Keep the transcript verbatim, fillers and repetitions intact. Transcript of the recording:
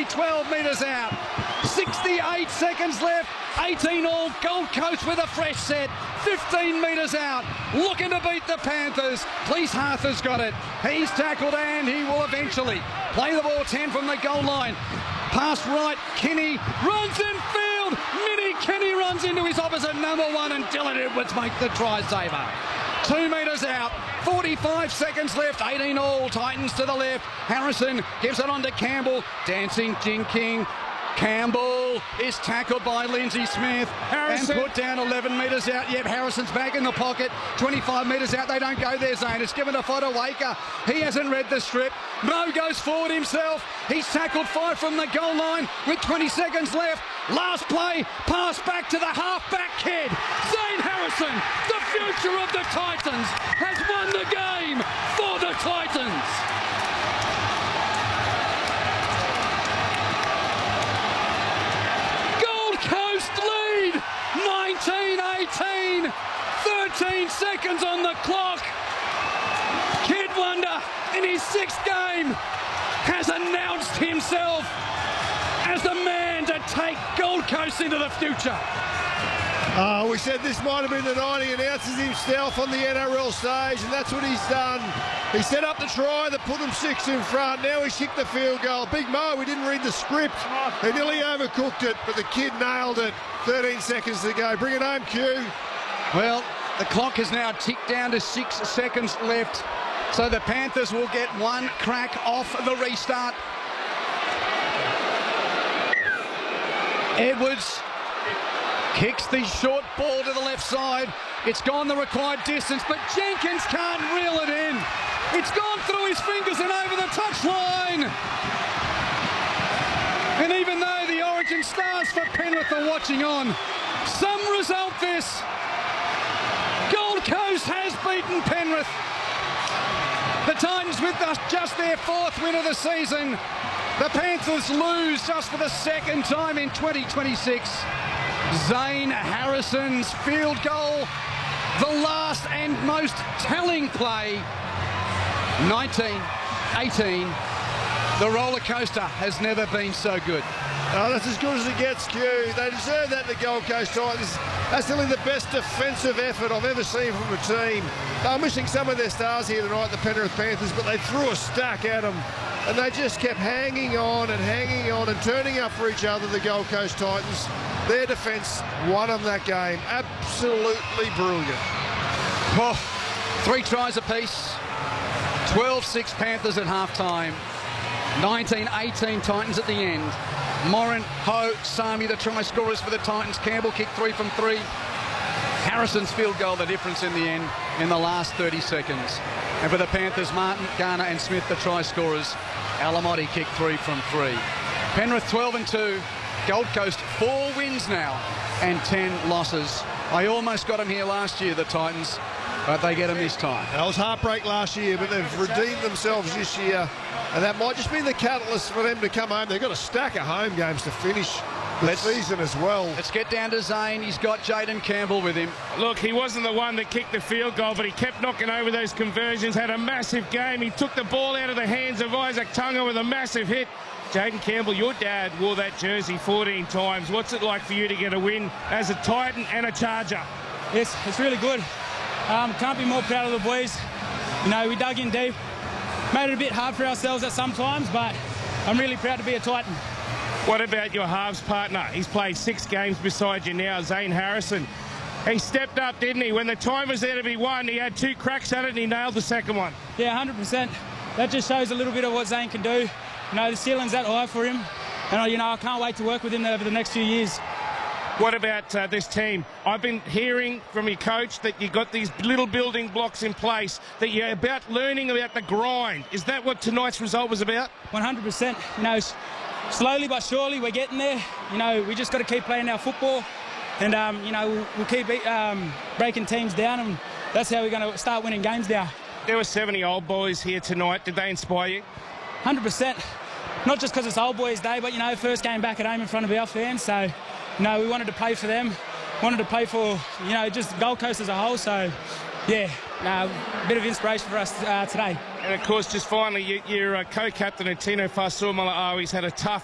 only twelve metres out. sixty-eight seconds left. eighteen all. Gold Coast with a fresh set. fifteen metres out. Looking to beat the Panthers. Cleese Arthur's got it. He's tackled and he will eventually play the ball ten from the goal line. Pass right. Kenny runs in field. Mini Kenny runs into his opposite number one and Dylan Edwards make the try saver. Two metres out. forty-five seconds left. eighteen all. Titans to the left. Harrison gives it on to Campbell. Dancing Jinking. Campbell is tackled by Lindsay Smith Harrison. And put down eleven metres out. Yep, Harrison's back in the pocket. twenty-five metres out. They don't go there, Zane. It's given to Fodawaker. He hasn't read the strip. Mo goes forward himself. He's tackled five from the goal line with twenty seconds left. Last play, pass back to the half-back kid. Zane Harrison, the future of the Titans, has won the game for the Titans. nineteen eighteen, thirteen seconds on the clock. Kid Wonder, in his sixth game, has announced himself as the man to take Gold Coast into the future. Uh, we said this might have been the night he announces himself on the N R L stage, and that's what he's done. He set up the try that put them six in front. Now he's kicked the field goal. Big Mo, we didn't read the script. He nearly overcooked it, but the kid nailed it. thirteen seconds to go. Bring it home, Q. Well, the clock has now ticked down to six seconds left. So the Panthers will get one crack off the restart. Edwards kicks the short ball to the left side. It's gone the required distance, but Jenkins can't reel it in. It's gone through his fingers and over the touchline. And even though the Origin stars for Penrith are watching on, some result this. Gold Coast has beaten Penrith. The Titans with just their fourth win of the season. The Panthers lose just for the second time in twenty twenty-six. Zane Harrison's field goal, the last and most telling play. nineteen eighteen. The roller coaster has never been so good. Oh, that's as good as it gets, Q. They deserve that, the Gold Coast Titans. That's nearly the best defensive effort I've ever seen from a team. They're missing some of their stars here tonight, the Penrith Panthers, but they threw a stack at them. And they just kept hanging on and hanging on and turning up for each other, the Gold Coast Titans. Their defence won them that game. Absolutely brilliant. Oh, three tries apiece. twelve six Panthers at half-time. nineteen eighteen Titans at the end. Morin, Ho, Sami, the try scorers for the Titans. Campbell kicked three from three. Harrison's field goal, the difference in the end in the last thirty seconds. And for the Panthers, Martin, Garner and Smith, the try scorers. Alamotti kicked three from three. Penrith twelve and two. Gold Coast four wins now and ten losses. I almost got them here last year, the Titans, but they get them this time. That was heartbreak last year, but they've redeemed themselves this year. And that might just be the catalyst for them to come home. They've got a stack of home games to finish the let's, season as well. Let's get down to Zane. He's got Jaden Campbell with him. Look, he wasn't the one that kicked the field goal, but he kept knocking over those conversions, had a massive game. He took the ball out of the hands of Isaac Tunga with a massive hit. Jaden Campbell, your dad wore that jersey fourteen times. What's it like for you to get a win as a Titan and a Charger? It's, it's really good. Um, can't be more proud of the boys. You know, we dug in deep. Made it a bit hard for ourselves at some times, but I'm really proud to be a Titan. What about your halves partner? He's played six games beside you now, Zane Harrison. He stepped up, didn't he? When the time was there to be won, he had two cracks at it and he nailed the second one. Yeah, one hundred percent. That just shows a little bit of what Zane can do. You know, the ceiling's that high for him. And, you know, I can't wait to work with him over the next few years. What about uh, this team? I've been hearing from your coach that you got these little building blocks in place, that you're about learning about the grind. Is that what tonight's result was about? one hundred percent. You know, slowly but surely we're getting there. You know, we just got to keep playing our football and, um, you know, we'll, we'll keep um, breaking teams down, and that's how we're going to start winning games now. There were seventy old boys here tonight. Did they inspire you? one hundred percent. Not just because it's Old Boys Day, but, you know, first game back at home in front of our fans. So, you know, we wanted to play for them, wanted to play for, you know, just Gold Coast as a whole. So, yeah, uh, a bit of inspiration for us uh, today. And, of course, just finally, you, your uh, co-captain, Tino Fa'asuamaleaui, he's had a tough